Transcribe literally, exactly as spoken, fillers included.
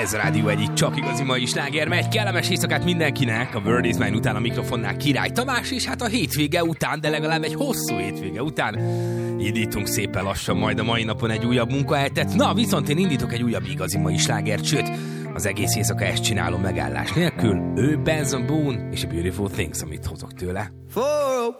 Ez a Rádió egyik csak igazi mai sláger megy. Kellemes éjszakát mindenkinek. A World is Mine után a mikrofonnál Király Tamás, és hát a hétvége után, de legalább egy hosszú hétvége után indítunk szépen lassan majd a mai napon egy újabb munkahetet. Na, viszont én indítok egy újabb igazi mai slágert, sőt, az egész éjszaka ezt csinálom megállás nélkül. Ő Benson Boone és a Beautiful Things, amit hozok tőle. For a